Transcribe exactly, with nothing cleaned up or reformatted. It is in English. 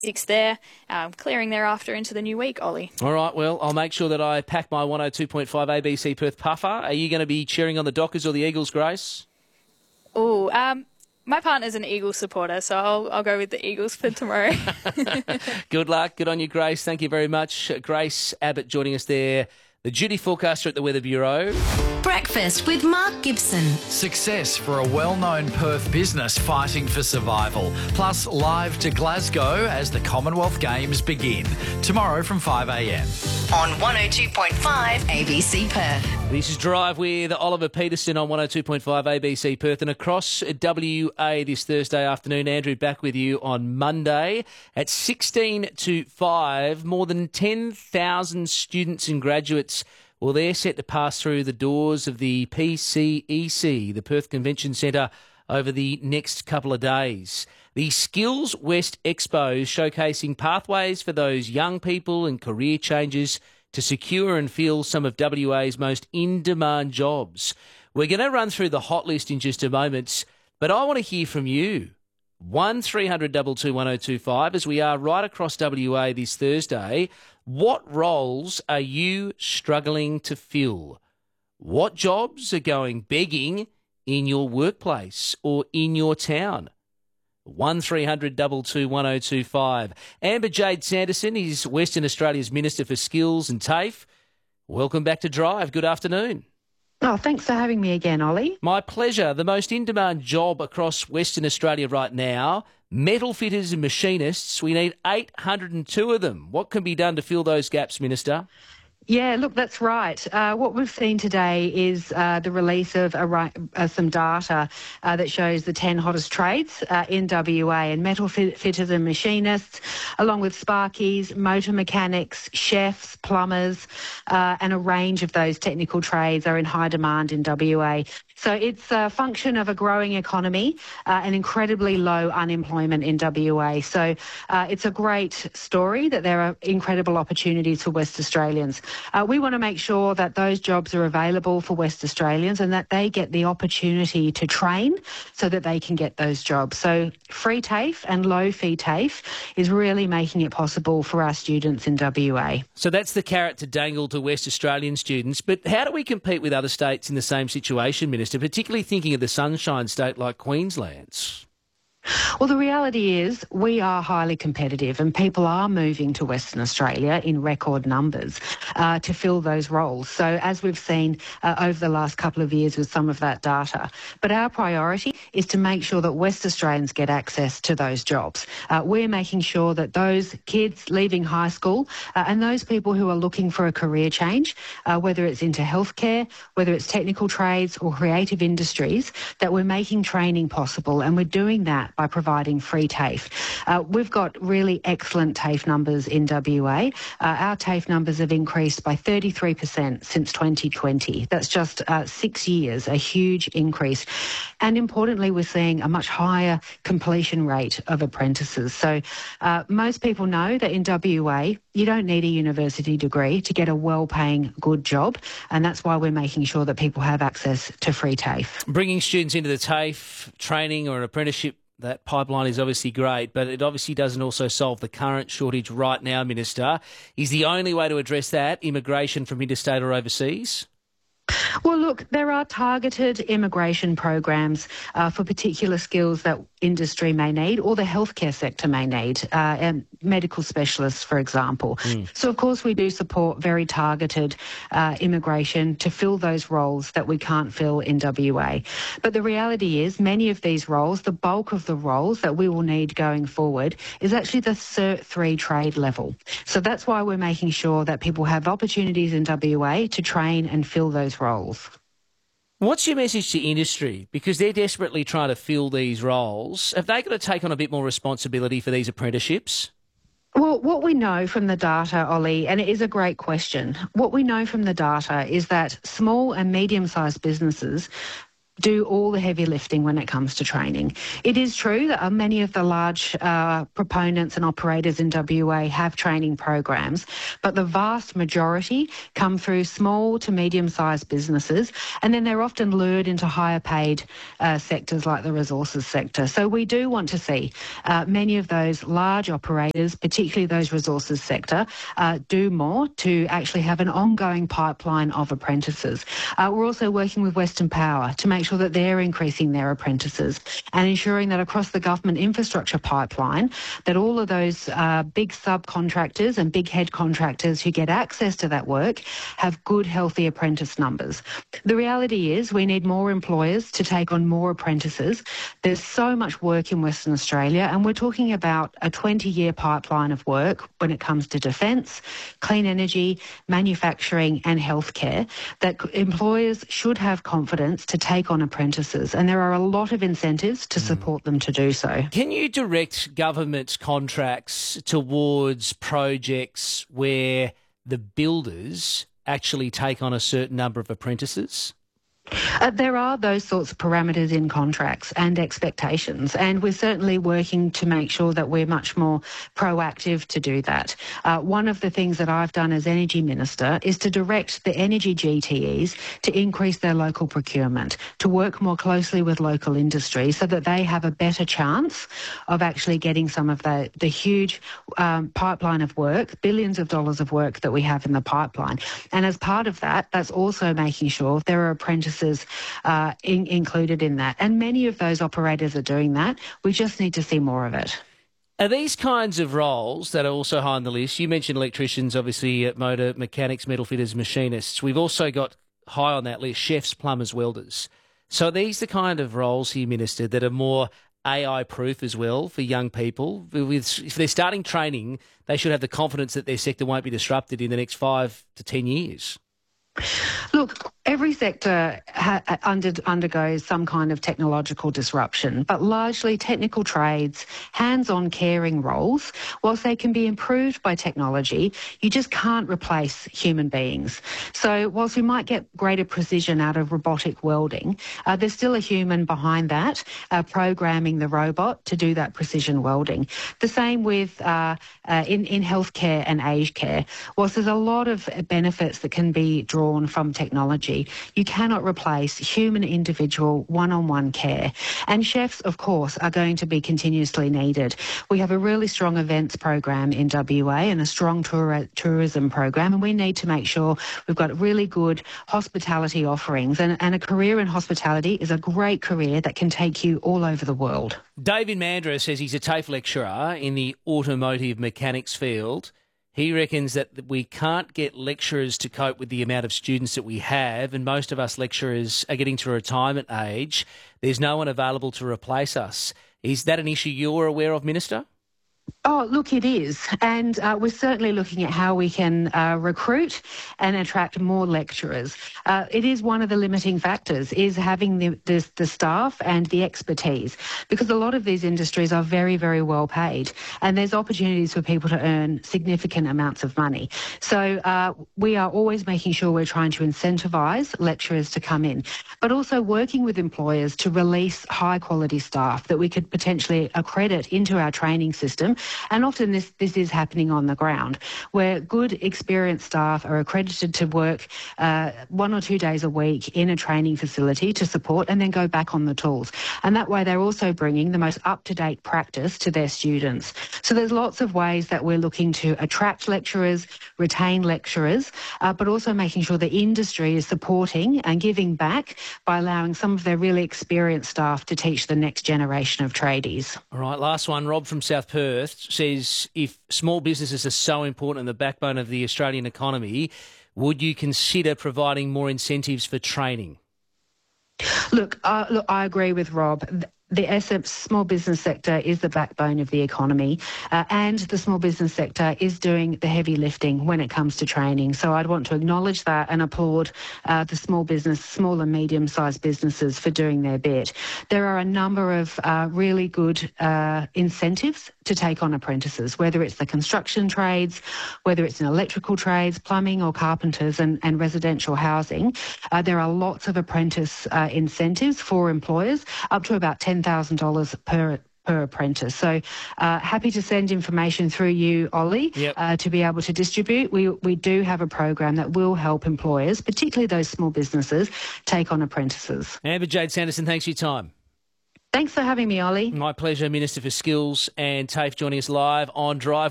basics there, um, clearing thereafter into the new week, Ollie. All right, well, I'll make sure that I pack my one oh two point five A B C Perth puffer. Are you going to be cheering on the Dockers or the Eagles, Grace? Oh, um, my partner's an Eagles supporter, so I'll, I'll go with the Eagles for tomorrow. Good luck. Good on you, Grace. Thank you very much. Grace Abbott joining us there, the duty forecaster at the Weather Bureau. Breakfast with Mark Gibson. Success for a well-known Perth business fighting for survival. Plus, live to Glasgow as the Commonwealth Games begin. Tomorrow from five a m. On one oh two point five A B C Perth. This is Drive with Oliver Peterson on one oh two point five A B C Perth, and across W A this Thursday afternoon. Andrew back with you on Monday at sixteen to five. More than ten thousand students and graduates, well, they're set to pass through the doors of the P C E C, the Perth Convention Centre, over the next couple of days. The Skills West Expo is showcasing pathways for those young people and career changes to secure and fill some of W A's most in-demand jobs. We're going to run through the hot list in just a moment, but I want to hear from you. one three hundred two two one oh two five, as we are right across W A this Thursday. What roles are you struggling to fill? What jobs are going begging in your workplace or in your town? one three hundred two two one oh two five. Amber Jade Sanderson is Western Australia's Minister for Skills and TAFE. Welcome back to Drive. Good afternoon. Oh, thanks for having me again, Ollie. My pleasure. The most in-demand job across Western Australia right now, metal fitters and machinists. We need eight hundred two of them. What can be done to fill those gaps, Minister? Yeah, look, that's right. Uh, what we've seen today is uh, the release of a, uh, some data uh, that shows the ten hottest trades uh, in W A, and metal fit- fitters and machinists, along with sparkies, motor mechanics, chefs, plumbers, uh, and a range of those technical trades are in high demand in W A. So it's a function of a growing economy uh, and incredibly low unemployment in W A. So uh, it's a great story that there are incredible opportunities for West Australians. Uh, we want to make sure that those jobs are available for West Australians and that they get the opportunity to train so that they can get those jobs. So free TAFE and low fee TAFE is really making it possible for our students in W A. So that's the carrot to dangle to West Australian students. But how do we compete with other states in the same situation, Minister, particularly thinking of the Sunshine State like Queensland's? Well, the reality is we are highly competitive and people are moving to Western Australia in record numbers uh, to fill those roles. So as we've seen uh, over the last couple of years with some of that data. But our priority is to make sure that West Australians get access to those jobs. Uh, we're making sure that those kids leaving high school uh, and those people who are looking for a career change, uh, whether it's into healthcare, whether it's technical trades or creative industries, that we're making training possible, and we're doing that by providing free TAFE. Uh, we've got really excellent TAFE numbers in W A. Uh, our TAFE numbers have increased by thirty-three percent since twenty twenty. That's just uh, six years, a huge increase. And importantly, we're seeing a much higher completion rate of apprentices. So uh, most people know that in W A, you don't need a university degree to get a well-paying, good job. And that's why we're making sure that people have access to free TAFE. Bringing students into the TAFE training or an apprenticeship, that pipeline is obviously great, but it obviously doesn't also solve the current shortage right now, Minister. Is the only way to address that immigration from interstate or overseas? Well, look, there are targeted immigration programs uh, for particular skills that industry may need or the healthcare sector may need, uh, and medical specialists, for example. Mm. So, of course, we do support very targeted uh, immigration to fill those roles that we can't fill in W A. But the reality is many of these roles, the bulk of the roles that we will need going forward is actually the Cert three trade level. So that's why we're making sure that people have opportunities in W A to train and fill those roles. What's your message to industry? Because they're desperately trying to fill these roles. Have they got to take on a bit more responsibility for these apprenticeships? Well, what we know from the data, Ollie, and it is a great question, what we know from the data is that small and medium-sized businesses do all the heavy lifting when it comes to training. It is true that uh, many of the large uh, proponents and operators in W A have training programs, but the vast majority come through small to medium-sized businesses, and then they're often lured into higher paid uh, sectors like the resources sector. So we do want to see uh, many of those large operators, particularly those resources sector, uh, do more to actually have an ongoing pipeline of apprentices. Uh, we're also working with Western Power to make sure that they're increasing their apprentices and ensuring that across the government infrastructure pipeline, that all of those uh, big subcontractors and big head contractors who get access to that work have good, healthy apprentice numbers. The reality is we need more employers to take on more apprentices. There's so much work in Western Australia, and we're talking about a twenty-year pipeline of work when it comes to defence, clean energy, manufacturing and healthcare, that employers should have confidence to take on apprentices, and there are a lot of incentives to support them to do so. Can you direct government contracts towards projects where the builders actually take on a certain number of apprentices? Uh, there are those sorts of parameters in contracts and expectations, and we're certainly working to make sure that we're much more proactive to do that. Uh, one of the things that I've done as Energy Minister is to direct the energy G T Es to increase their local procurement, to work more closely with local industry so that they have a better chance of actually getting some of the, the huge um, pipeline of work, billions of dollars of work that we have in the pipeline. And as part of that, that's also making sure there are apprentices Uh, in, included in that. And many of those operators are doing that. We just need to see more of it. Are these kinds of roles that are also high on the list? You mentioned electricians, obviously, uh, motor mechanics, metal fitters, machinists. We've also got high on that list chefs, plumbers, welders. So are these the kind of roles here, Minister, that are more A I-proof as well for young people? With, if they're starting training, they should have the confidence that their sector won't be disrupted in the next five to ten years. Look, every sector ha- under, undergoes some kind of technological disruption, but largely technical trades, hands-on caring roles, whilst they can be improved by technology, you just can't replace human beings. So whilst we might get greater precision out of robotic welding, uh, there's still a human behind that, uh, programming the robot to do that precision welding. The same with uh, uh, in, in healthcare and aged care. Whilst there's a lot of benefits that can be drawn from technology, you cannot replace human individual one-on-one care. And chefs, of course, are going to be continuously needed. We have a really strong events program in W A and a strong tour- tourism program, and we need to make sure we've got really good hospitality offerings. And, and a career in hospitality is a great career that can take you all over the world. David Mandra says he's a TAFE lecturer in the automotive mechanics field. He reckons that we can't get lecturers to cope with the amount of students that we have, and most of us lecturers are getting to retirement age. There's no one available to replace us. Is that an issue you're aware of, Minister? Oh, look, it is. And uh, we're certainly looking at how we can uh, recruit and attract more lecturers. Uh, it is one of the limiting factors, is having the, the, the staff and the expertise, because a lot of these industries are very, very well paid, and there's opportunities for people to earn significant amounts of money. So uh, we are always making sure we're trying to incentivise lecturers to come in, but also working with employers to release high-quality staff that we could potentially accredit into our training system. And often this, this is happening on the ground, where good, experienced staff are accredited to work uh, one or two days a week in a training facility to support and then go back on the tools. And that way they're also bringing the most up-to-date practice to their students. So there's lots of ways that we're looking to attract lecturers, retain lecturers, uh, but also making sure the industry is supporting and giving back by allowing some of their really experienced staff to teach the next generation of tradies. All right, last one. Rob from South Perth says, if small businesses are so important in the backbone of the Australian economy, would you consider providing more incentives for training? Look, uh, look, I agree with Rob. the S M small business sector is the backbone of the economy, uh, and the small business sector is doing the heavy lifting when it comes to training. So I'd want to acknowledge that and applaud uh, the small business, small and medium-sized businesses for doing their bit. There are a number of uh, really good uh, incentives to take on apprentices, whether it's the construction trades, whether it's in electrical trades, plumbing or carpenters and, and residential housing. Uh, there are lots of apprentice uh, incentives for employers, up to about ten thousand dollars per per apprentice. So uh, happy to send information through you, Ollie, yep. uh, to be able to distribute. We we do have a program that will help employers, particularly those small businesses, take on apprentices. Amber Jade Sanderson, thanks for your time. Thanks for having me, Ollie. My pleasure. Minister for Skills and TAFE joining us live on Drive.